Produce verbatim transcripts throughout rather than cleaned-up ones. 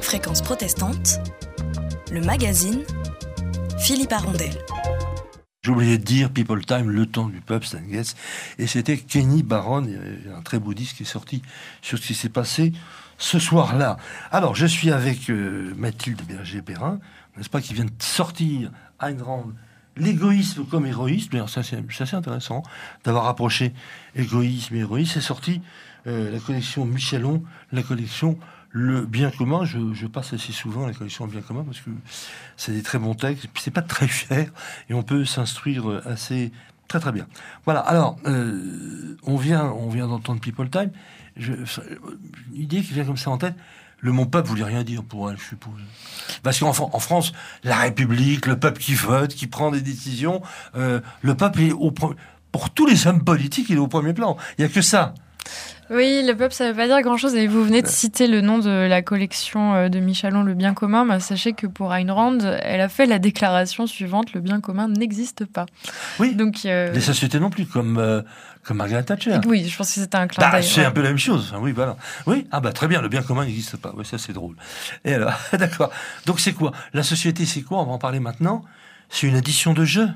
Fréquence protestante, le magazine Philippe Arondel. J'ai oublié de dire People Time, le temps du peuple, Stan Getz, et c'était Kenny Barron, il y a un très beau disque qui est sorti sur ce qui s'est passé ce soir-là. Alors, je suis avec euh, Mathilde Berger-Perrin, n'est-ce pas, qui vient de sortir Ayn Rand, l'égoïsme comme héroïsme. D'ailleurs, ça, c'est, c'est assez intéressant d'avoir rapproché égoïsme et héroïsme. C'est sorti euh, la collection Michelon, la collection Le Bien Commun. Je, je passe assez souvent la collection Le Bien Commun parce que c'est des très bons textes, puis c'est pas très cher et on peut s'instruire assez très très bien. Voilà. Alors, euh, on vient, on vient d'entendre People Time. Je, une idée qui vient comme ça en tête. Le mot peuple voulait rien dire pour elle, je suppose. Parce qu'en en France, la République, le peuple qui vote, qui prend des décisions, euh, le peuple est au pre... pour tous les hommes politiques, il est au premier plan. Il y a que ça. Oui, le peuple, ça ne veut pas dire grand-chose. Et vous venez de citer le nom de la collection de Michelon, Le Bien Commun. Bah, sachez que pour Ayn Rand, elle a fait la déclaration suivante, le bien commun n'existe pas. Oui, donc, euh... les sociétés non plus, comme, euh, comme Margaret Thatcher. Oui, je pense que c'était un clin bah, d'œil. C'est ouais. un peu la même chose. Oui, voilà. Oui, ah bah très bien, le bien commun n'existe pas. Oui, ça c'est drôle. Et alors, d'accord. Donc c'est quoi ? La société, c'est quoi ? On va en parler maintenant. C'est une addition de jeux.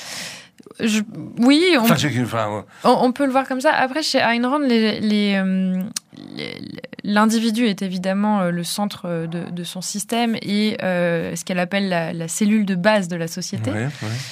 Je, oui, on, enfin, j'ai, enfin, ouais. on, on peut le voir comme ça. Après, chez Ayn Rand, les, les, euh, les, l'individu est évidemment le centre de, de son système et euh, ce qu'elle appelle la, la cellule de base de la société. Ouais, ouais.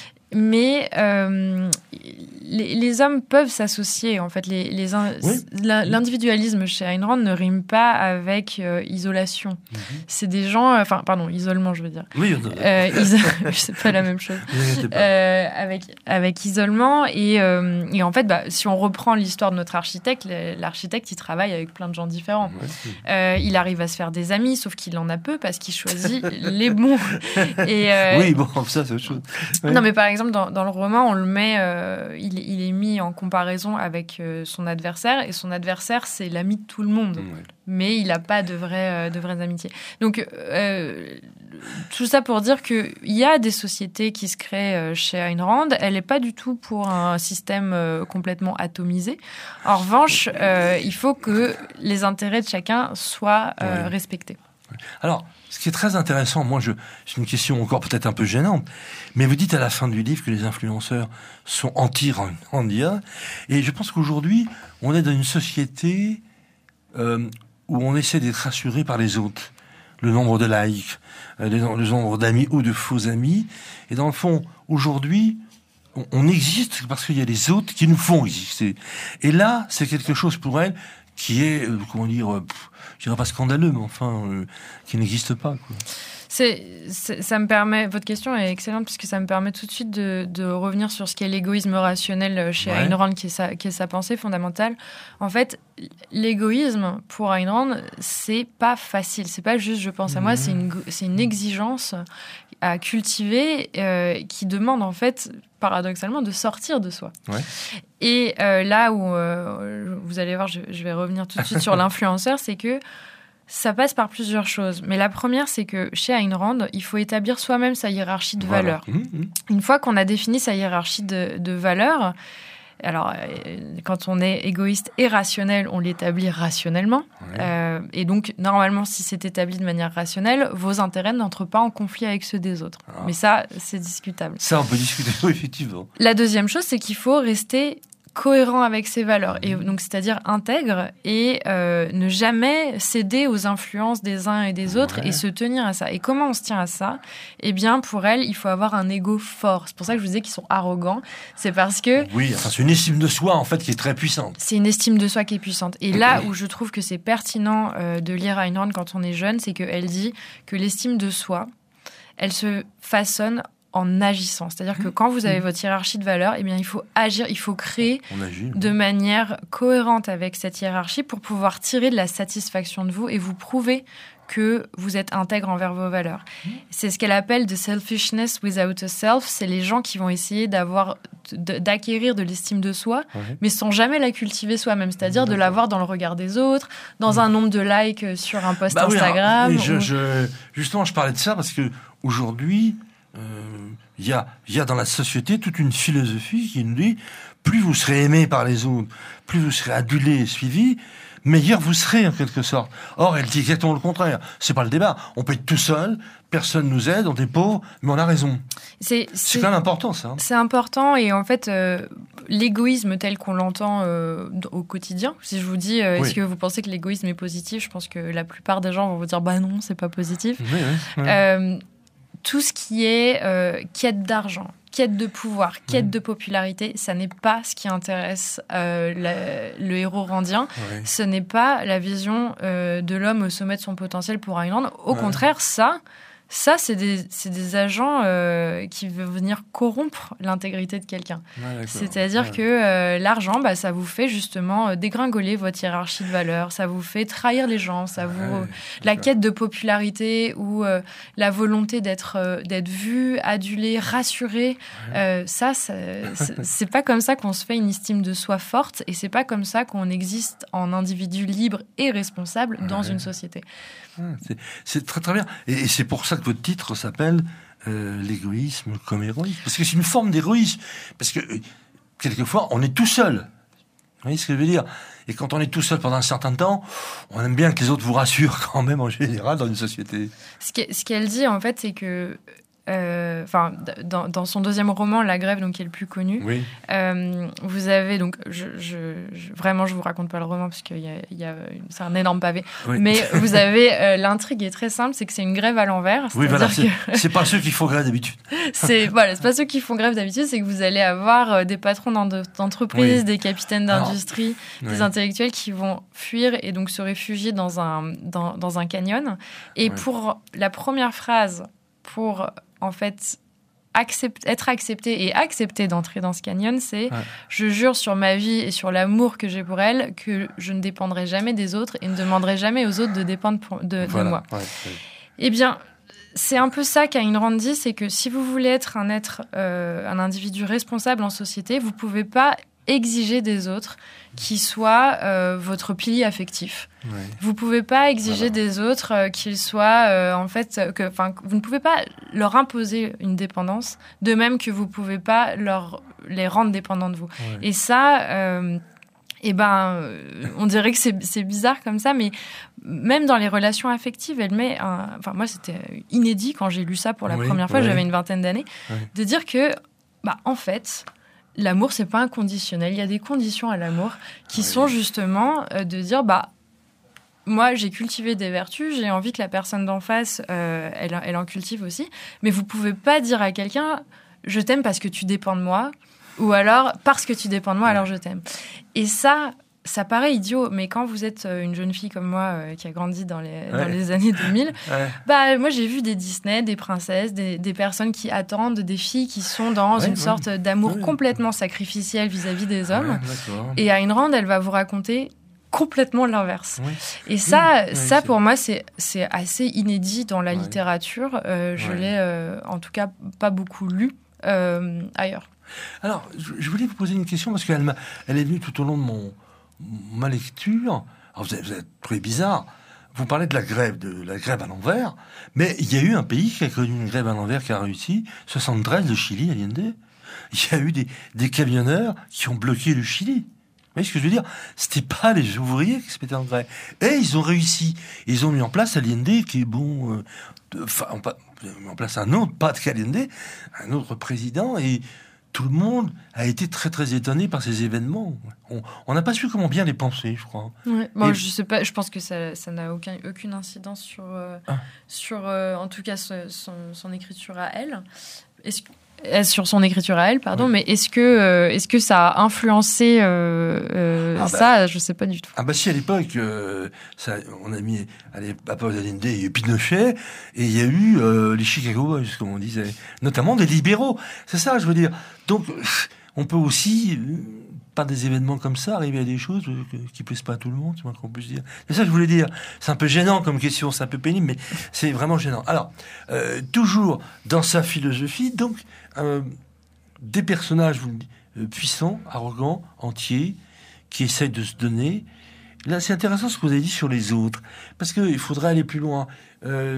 Mais euh, les, les hommes peuvent s'associer. En fait, les, les in, oui. l'individualisme chez Ayn Rand ne rime pas avec euh, isolation. Mm-hmm. C'est des gens, enfin, pardon, isolement, je veux dire. Oui, euh, iso- c'est pas la même chose. Euh, avec avec isolement et, euh, et en fait, bah, si on reprend l'histoire de notre architecte, l'architecte, il travaille avec plein de gens différents. Ouais, euh, il arrive à se faire des amis, sauf qu'il en a peu parce qu'il choisit les bons. Et euh, oui, bon, ça c'est autre chose. Ouais. Non, mais par exemple. Exemple, dans, dans le roman, on le met, euh, il, il est mis en comparaison avec euh, son adversaire, et son adversaire, c'est l'ami de tout le monde, ouais. Mais il n'a pas de, vrai, euh, de vraies amitiés. Donc, euh, tout ça pour dire qu'il y a des sociétés qui se créent euh, chez Ayn Rand. Elle n'est pas du tout pour un système euh, complètement atomisé. En revanche, euh, il faut que les intérêts de chacun soient euh, ouais. respectés. Alors, ce qui est très intéressant, moi, je, c'est une question encore peut-être un peu gênante, mais vous dites à la fin du livre que les influenceurs sont anti-randiens, et je pense qu'aujourd'hui, on est dans une société euh, où on essaie d'être rassuré par les autres, le nombre de likes, euh, le nombre d'amis ou de faux amis, et dans le fond, aujourd'hui, on, on existe parce qu'il y a les autres qui nous font exister. Et là, c'est quelque chose pour elle qui est, euh, comment dire, euh, pff, je dirais pas scandaleux, mais enfin, euh, qui n'existe pas, quoi. C'est, c'est, ça me permet, votre question est excellente puisque ça me permet tout de suite de, de revenir sur ce qu'est l'égoïsme rationnel chez ouais. Ayn Rand, qui est, sa, qui est sa pensée fondamentale. En fait, l'égoïsme pour Ayn Rand, c'est pas facile. C'est pas juste je pense à mmh. moi, c'est une, c'est une exigence à cultiver euh, qui demande en fait, paradoxalement, de sortir de soi. Ouais. Et euh, là où euh, vous allez voir, je, je vais revenir tout de suite sur l'influenceur, c'est que ça passe par plusieurs choses. Mais la première, c'est que chez Ayn Rand, il faut établir soi-même sa hiérarchie de voilà. valeurs. Mmh. Une fois qu'on a défini sa hiérarchie de, de valeurs, alors quand on est égoïste et rationnel, on l'établit rationnellement. Ouais. Euh, et donc, normalement, si c'est établi de manière rationnelle, vos intérêts n'entrent pas en conflit avec ceux des autres. Ah. Mais ça, c'est discutable. Ça, on peut discuter, oui, effectivement. La deuxième chose, c'est qu'il faut rester cohérent avec ses valeurs, et donc c'est-à-dire intègre et euh, ne jamais céder aux influences des uns et des autres ouais. et se tenir à ça. Et comment on se tient à ça ? Eh bien, pour elle, il faut avoir un ego fort. C'est pour ça que je vous disais qu'ils sont arrogants. C'est parce que... Oui, enfin, c'est une estime de soi, en fait, qui est très puissante. C'est une estime de soi qui est puissante. Et là où je trouve que c'est pertinent euh, de lire Ayn Rand quand on est jeune, c'est qu'elle dit que l'estime de soi, elle se façonne en agissant. C'est-à-dire que quand vous avez votre hiérarchie de valeurs, eh bien, il faut agir, il faut créer agit, de manière cohérente avec cette hiérarchie pour pouvoir tirer de la satisfaction de vous et vous prouver que vous êtes intègre envers vos valeurs. Mmh. C'est ce qu'elle appelle « the selfishness without a self ». C'est les gens qui vont essayer d'avoir, d'acquérir de l'estime de soi, mmh. mais sans jamais la cultiver soi-même. C'est-à-dire mmh. de l'avoir dans le regard des autres, dans mmh. un nombre de likes sur un post bah Instagram. Oui, alors, oui, ou... je, je, justement, je parlais de ça parce qu'aujourd'hui, il euh, y, a, y a dans la société toute une philosophie qui nous dit plus vous serez aimé par les autres, plus vous serez adulé et suivi, meilleur vous serez, en quelque sorte. Or, elle dit exactement le contraire. C'est pas le débat. On peut être tout seul, personne nous aide, on est pauvres, mais on a raison. C'est, c'est, c'est quand même important, ça. Hein. C'est important, et en fait, euh, l'égoïsme tel qu'on l'entend euh, au quotidien, si je vous dis, euh, Oui. est-ce que vous pensez que l'égoïsme est positif, je pense que la plupart des gens vont vous dire, bah non, c'est pas positif. Oui, oui, oui. Euh, tout ce qui est euh, quête d'argent, quête de pouvoir, quête Mmh. de popularité, ça n'est pas ce qui intéresse euh, la- le héros randien. Oui. Ce n'est pas la vision euh, de l'homme au sommet de son potentiel pour Ayn Rand. Au Ouais. contraire, ça, ça c'est des, c'est des agents euh, qui veulent venir corrompre l'intégrité de quelqu'un. Ouais, d'accord. C'est-à-dire Ouais. que euh, l'argent, bah, ça vous fait justement euh, dégringoler votre hiérarchie de valeurs, ça vous fait trahir les gens, ça vous... Ouais, La d'accord. quête de popularité ou euh, la volonté d'être euh, d'être vu, adulé, rassuré, euh, ça, ça c'est, c'est pas comme ça qu'on se fait une estime de soi forte, et c'est pas comme ça qu'on existe en individu libre et responsable dans Ouais. une société. Ah, c'est, c'est très très bien. Et, et c'est pour ça que votre titre s'appelle euh, l'égoïsme comme héroïsme. Parce que c'est une forme d'héroïsme. Parce que euh, quelquefois, on est tout seul. Vous voyez ce que je veux dire ? Et quand on est tout seul pendant un certain temps, on aime bien que les autres vous rassurent quand même en général dans une société. Ce, qu'e- ce qu'elle dit, en fait, c'est que... euh, Enfin, d- dans, dans son deuxième roman, La Grève, donc qui est le plus connu, Oui. Euh, vous avez donc, je, je, je- vraiment, je vous raconte pas le roman parce qu'il y a, il y a une- c'est un énorme pavé. Oui. Mais vous avez euh, l'intrigue est très simple, c'est que c'est une grève à l'envers. Oui, C'est-à-dire voilà. C'est, que c'est pas ceux qui font grève d'habitude. c'est voilà, c'est pas ceux qui font grève d'habitude, c'est que vous allez avoir euh, des patrons d'en- d'entreprise, Oui. des capitaines Alors, d'industrie, Oui. des intellectuels qui vont fuir et donc se réfugier dans un dans, dans un canyon. Et Ouais. pour la première phrase, pour en fait accept- être accepté et accepter d'entrer dans ce canyon, c'est Ouais. je jure sur ma vie et sur l'amour que j'ai pour elle que je ne dépendrai jamais des autres et ne demanderai jamais aux autres de dépendre pour- de, de Voilà. moi. Ouais, ouais. Eh bien, c'est un peu ça qu'Ayn Rand dit, c'est que si vous voulez être un être, euh, un individu responsable en société, vous pouvez pas exiger des autres qui soient euh, votre pilier affectif. Ouais. Vous pouvez pas exiger Voilà. des autres euh, qu'ils soient, euh, en fait, euh, que, enfin, vous ne pouvez pas leur imposer une dépendance, de même que vous pouvez pas leur les rendre dépendants de vous. Ouais. Et ça, euh, eh ben, euh, on dirait que c'est, c'est bizarre comme ça, mais même dans les relations affectives, elle met un... Enfin, moi, c'était inédit quand j'ai lu ça pour la Oui, première fois, ouais. j'avais une vingtaine d'années, Ouais. de dire que, bah, en fait, l'amour, c'est pas inconditionnel. Il y a des conditions à l'amour qui Oui. sont justement euh, de dire, bah, moi, j'ai cultivé des vertus, j'ai envie que la personne d'en face, euh, elle, elle en cultive aussi, mais vous pouvez pas dire à quelqu'un, je t'aime parce que tu dépends de moi, ou alors parce que tu dépends de moi, alors je t'aime. Et ça, ça paraît idiot, mais quand vous êtes une jeune fille comme moi euh, qui a grandi dans les, Ouais. dans les années deux mille, Ouais. bah, moi j'ai vu des Disney, des princesses, des, des personnes qui attendent, des filles qui sont dans Ouais, une ouais. sorte d'amour Ouais. complètement sacrificiel vis-à-vis des hommes. Ouais, d'accord. Et Ayn Rand, elle va vous raconter complètement l'inverse. Oui. Et ça, Oui, ça c'est- pour moi, c'est, c'est assez inédit dans la Ouais. littérature. Euh, je Ouais. l'ai, euh, en tout cas, pas beaucoup lu euh, ailleurs. Alors, je je voulais vous poser une question parce qu'elle m'a, elle est venue tout au long de mon ma lecture. Alors, vous avez, vous avez trouvé bizarre. Vous parlez de la grève, de la grève à l'envers, mais il y a eu un pays qui a connu une grève à l'envers qui a réussi. soixante-treize, le Chili, Allende. Il y a eu des, des camionneurs qui ont bloqué le Chili. Vous voyez ce que je veux dire ? C'était pas les ouvriers qui se mettaient en grève. Et ils ont réussi. Ils ont mis en place Allende, qui est bon, euh, de- enfin, on pa- mis en place un autre, pas de Allende, un autre président, et tout le monde a été très très étonné par ces événements. On on n'a pas su comment bien les penser, je crois. Ouais. Bon, Et- je sais pas. Je pense que ça, ça n'a aucun, aucune incidence sur, euh, Ah. sur, euh, en tout cas, ce- son, son écriture à elle. Est-ce que- euh, sur son écriture à elle, pardon. Oui. Mais est-ce que, euh, est-ce que ça a influencé euh, euh, Ah bah. ça ? Je sais pas du tout. Ah bah si, à l'époque, euh, ça, on a mis à l'époque d'Allende, il y a eu Pinochet, et il y a eu euh, les Chicago Boys, comme on disait, notamment des libéraux. C'est ça, je veux dire. Donc, euh, on peut aussi, euh, par des événements comme ça, arriver à des choses euh, que- qui plaisent pas à tout le monde, c'est moins qu'on puisse dire. C'est ça que je voulais dire. C'est un peu gênant comme question, c'est un peu pénible, mais c'est vraiment gênant. Alors, euh, toujours dans sa philosophie, donc, euh, des personnages vous le dites, euh, puissants, arrogants, entiers, qui essayent de se donner. Là, c'est intéressant ce que vous avez dit sur les autres, parce qu'il faudrait aller plus loin. Euh,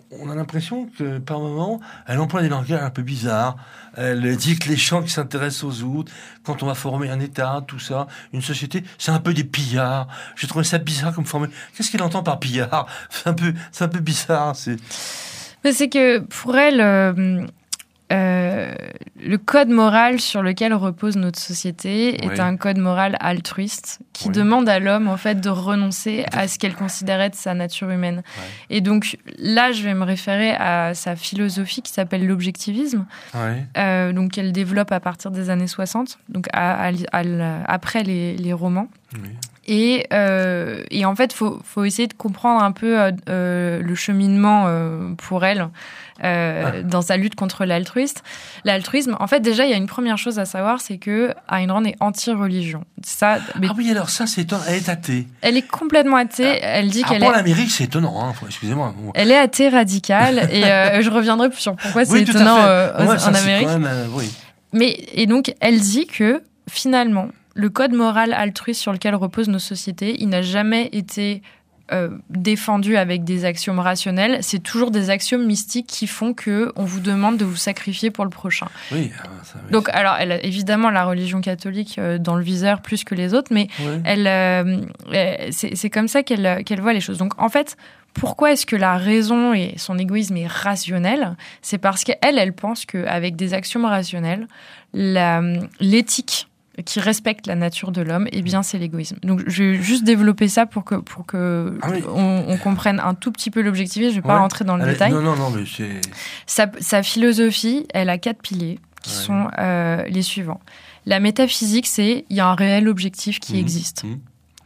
on a l'impression que par moment, elle emploie des langages un peu bizarres. Elle dit que les gens qui s'intéressent aux autres, quand on va former un État, tout ça, une société, c'est un peu des pillards. J'ai trouvé ça bizarre comme formule. Qu'est-ce qu'elle entend par pillard ? C'est un peu, c'est un peu bizarre. C'est, Mais c'est que pour elle, euh, euh, le code moral sur lequel repose notre société est oui. un code moral altruiste qui oui. demande à l'homme en fait de renoncer à ce qu'elle considère être sa nature humaine. Ouais. Et donc là, je vais me référer à sa philosophie qui s'appelle l'objectivisme, ouais. euh, donc qu'elle développe à partir des années soixante, donc à, à, à, après les, les romans. Oui. Et, euh, et en fait, il faut, faut essayer de comprendre un peu euh, le cheminement euh, pour elle euh, ah. dans sa lutte contre l'altruisme. L'altruisme, en fait, déjà, il y a une première chose à savoir, c'est que Ayn Rand est anti-religion. Ça, mais... Ah oui, alors ça, c'est étonnant. Elle est athée. Elle est complètement athée. Ah. Elle dit ah, qu'elle pour est... l'Amérique, c'est étonnant. Hein. Excusez-moi. Elle est athée radicale. Et euh, je reviendrai sur pourquoi c'est oui, étonnant euh, ouais, en ça, Amérique. Quand même, euh, oui. Mais, et donc, elle dit que, finalement, le code moral altruiste sur lequel reposent nos sociétés, il n'a jamais été euh, défendu avec des axiomes rationnels. C'est toujours des axiomes mystiques qui font que on vous demande de vous sacrifier pour le prochain. Oui. Ça, oui. Donc, alors, elle a évidemment la religion catholique euh, dans le viseur plus que les autres, mais oui. elle, euh, c'est, c'est comme ça qu'elle, qu'elle voit les choses. Donc, en fait, pourquoi est-ce que la raison et son égoïsme est rationnel ? C'est parce qu'elle, elle pense qu'avec des axiomes rationnels, la, l'éthique qui respecte la nature de l'homme, eh bien, c'est l'égoïsme. Donc, je vais juste développer ça pour que, pour que ah oui. on, on comprenne un tout petit peu l'objectivisme. Je ne vais pas ouais. rentrer dans le elle détail. Non, non, non, mais c'est... Sa, sa philosophie, elle a quatre piliers qui ouais. sont euh, les suivants. La métaphysique, c'est il y a un réel objectif qui mmh. existe. Mmh.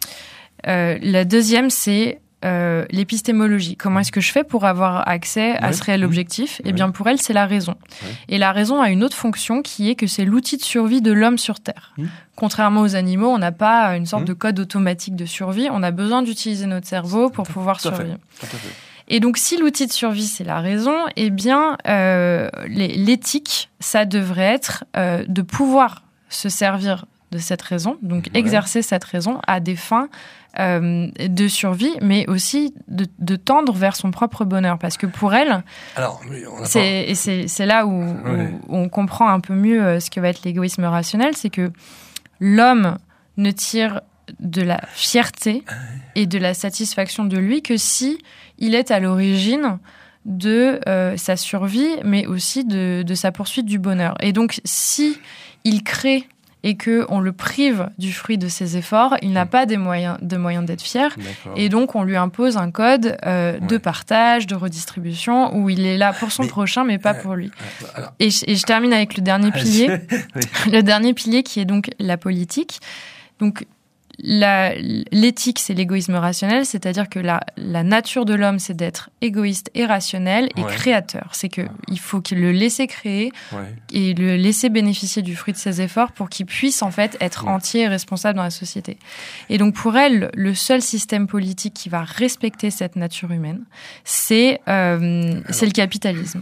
Euh, la deuxième, c'est Euh, l'épistémologie. Comment est-ce que je fais pour avoir accès à ouais. ce réel objectif ? Eh ouais. bien, pour elle, c'est la raison. Ouais. Et la raison a une autre fonction qui est que c'est l'outil de survie de l'homme sur Terre. Mmh. Contrairement aux animaux, on n'a pas une sorte mmh. de code automatique de survie. On a besoin d'utiliser notre cerveau pour tout, pouvoir tout survivre. Tout à fait. Et donc, si l'outil de survie, c'est la raison, eh bien, euh, les, l'éthique, ça devrait être euh, de pouvoir se servir de cette raison, donc ouais. exercer cette raison à des fins euh, de survie, mais aussi de, de tendre vers son propre bonheur. Parce que pour elle, Alors, on a c'est, pas... et c'est, c'est là où, ouais. où, où on comprend un peu mieux ce que va être l'égoïsme rationnel, c'est que l'homme ne tire de la fierté et de la satisfaction de lui que si il est à l'origine de euh, sa survie, mais aussi de, de sa poursuite du bonheur. Et donc, si il crée et qu'on le prive du fruit de ses efforts, il n'a pas des moyens, de moyens d'être fier. D'accord. Et donc, on lui impose un code euh, ouais. de partage, de redistribution, où il est là pour son mais, prochain, mais pas euh, pour lui. Euh, alors... et, je, et je termine avec le dernier pilier. oui. Le dernier pilier qui est donc la politique. Donc, La, l'éthique, c'est l'égoïsme rationnel, c'est-à-dire que la, la nature de l'homme, c'est d'être égoïste et rationnel et ouais. créateur. C'est que il faut qu'il le laisser créer ouais. et le laisser bénéficier du fruit de ses efforts pour qu'il puisse en fait être ouais. entier et responsable dans la société. Et donc pour elle, le seul système politique qui va respecter cette nature humaine, c'est euh, c'est le capitalisme.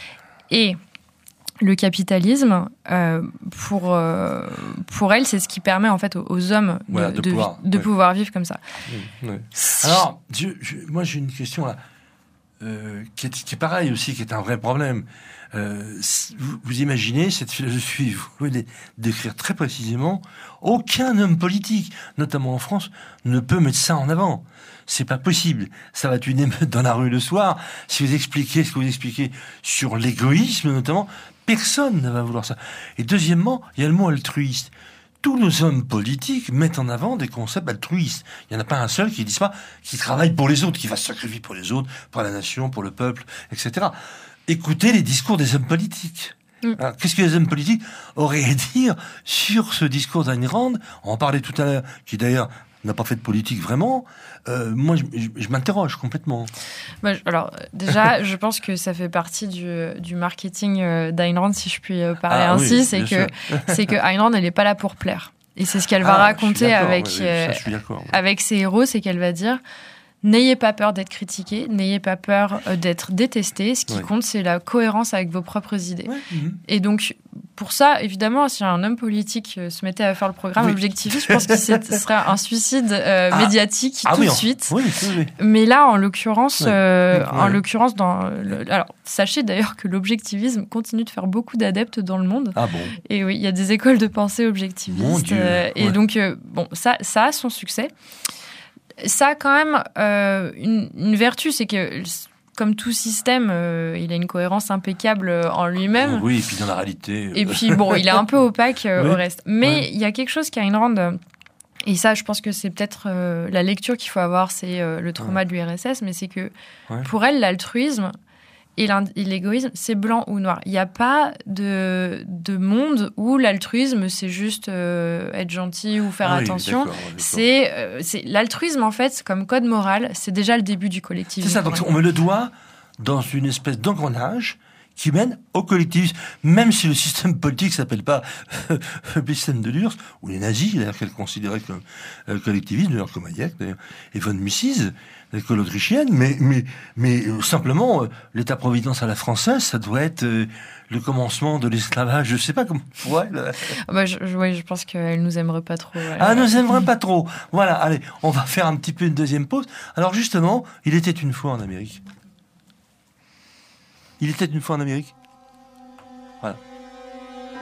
Et le capitalisme, euh, pour, euh, pour elle, c'est ce qui permet en fait aux, aux hommes de, voilà, de, de, pouvoir, de ouais. pouvoir vivre comme ça. Oui, oui. Alors, je, je, moi j'ai une question là, euh, qui, est, qui est pareil aussi, qui est un vrai problème. Euh, vous, vous imaginez cette philosophie, vous pouvez décrire très précisément, aucun homme politique, notamment en France, ne peut mettre ça en avant. C'est pas possible. Ça va être une émeute dans la rue le soir. Si vous expliquez ce que vous expliquez sur l'égoïsme, notamment, personne ne va vouloir ça. Et deuxièmement, il y a le mot altruiste. Tous nos hommes politiques mettent en avant des concepts altruistes. Il n'y en a pas un seul qui ne dise pas qu'il travaille pour les autres, qui va se sacrifier pour les autres, pour la nation, pour le peuple, et cetera. Écoutez les discours des hommes politiques. Mm. Alors, qu'est-ce que les hommes politiques auraient à dire sur ce discours d'Ayn Rand ? On en parlait tout à l'heure, qui d'ailleurs n'a pas fait de politique vraiment. Euh, moi, je, je, je m'interroge complètement. Bah, alors, déjà, je pense que ça fait partie du, du marketing d'Ayn Rand, si je puis parler ah, ainsi. Oui, c'est, que, c'est que Ayn Rand, elle n'est pas là pour plaire. Et c'est ce qu'elle va ah, raconter avec, oui, oui, ça, oui. avec ses héros, c'est qu'elle va dire... N'ayez pas peur d'être critiqué, n'ayez pas peur d'être détesté. Ce qui ouais. compte, c'est la cohérence avec vos propres idées. Ouais. Mmh. Et donc, pour ça, évidemment, si un homme politique euh, se mettait à faire le programme oui. objectiviste, je pense que ce serait un suicide euh, ah. médiatique ah, tout oui, de on... suite. Oui, oui, oui. Mais là, en l'occurrence, oui. euh, oui. en l'occurrence, dans le... alors sachez d'ailleurs que l'objectivisme continue de faire beaucoup d'adeptes dans le monde. Ah bon. Et oui, il y a des écoles de pensée objectivistes. Mon Dieu. Euh, et ouais. donc, euh, bon, ça, ça a son succès. Ça a quand même euh, une, une vertu, c'est que comme tout système, euh, il a une cohérence impeccable en lui-même. Oui, et puis dans la réalité... Euh... Et puis, bon, il est un peu opaque euh, oui. au reste. Mais ouais. il y a quelque chose qui a une rende... Et ça, je pense que c'est peut-être euh, la lecture qu'il faut avoir, c'est euh, le trauma ouais. de l'U R S S, mais c'est que ouais. pour elle, l'altruisme et l'égoïsme, c'est blanc ou noir. Il n'y a pas de, de monde où l'altruisme, c'est juste euh, être gentil ou faire ah, attention. Oui, d'accord, d'accord. C'est, euh, c'est l'altruisme, en fait, comme code moral, c'est déjà le début du collectivisme. C'est ça, donc on met le doigt dans une espèce d'engrenage qui mène au collectivisme, même si le système politique ne s'appelle pas le système de l'U R S S, ou les nazis, d'ailleurs, qu'elle considérait comme euh, collectivisme, d'ailleurs, comme Hayek, d'ailleurs, et von Mises, l'école autrichienne, mais, mais, mais euh, simplement, euh, l'État-providence à la française, ça doit être euh, le commencement de l'esclavage, je ne sais pas comment... Ouais, là. bah, je, je, ouais, je pense qu'elle ne nous aimerait pas trop. Ouais. Ah, elle nous aimerait pas trop. Voilà, allez, on va faire un petit peu une deuxième pause. Alors justement, il était une fois en Amérique. Il était une fois en Amérique. Voilà.